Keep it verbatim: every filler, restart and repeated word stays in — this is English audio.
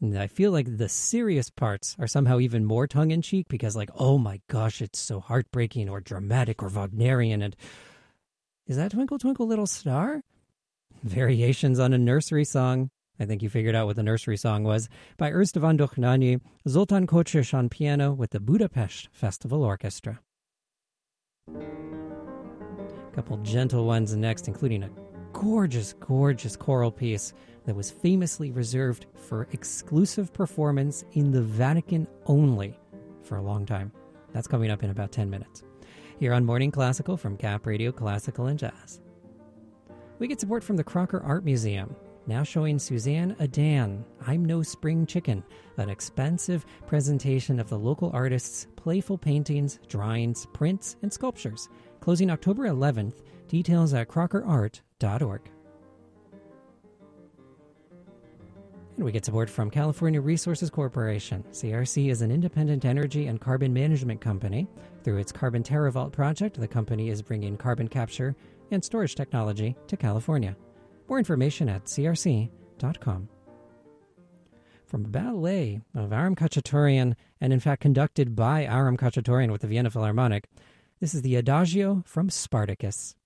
And I feel like the serious parts are somehow even more tongue-in-cheek because, like, oh my gosh, it's so heartbreaking or dramatic or Wagnerian. And is that Twinkle, Twinkle, Little Star? Variations on a nursery song. I think you figured out what the nursery song was. By Erstevan Dokhnani, Zoltan Kocsis on piano with the Budapest Festival Orchestra. A couple gentle ones next, including a gorgeous, gorgeous choral piece that was famously reserved for exclusive performance in the Vatican only for a long time. That's coming up in about ten minutes. Here on Morning Classical from Cap Radio Classical and Jazz. We get support from the Crocker Art Museum, now showing Suzanne Adan, I'm No Spring Chicken, an expansive presentation of the local artists' playful paintings, drawings, prints, and sculptures. Closing October eleventh, details at crocker art dot org. And we get support from California Resources Corporation. C R C is an independent energy and carbon management company. Through its Carbon TerraVault project, the company is bringing carbon capture and storage technology to California. More information at c r c dot com. From a ballet of Aram Khachaturian, and in fact conducted by Aram Khachaturian with the Vienna Philharmonic, this is the Adagio from Spartacus.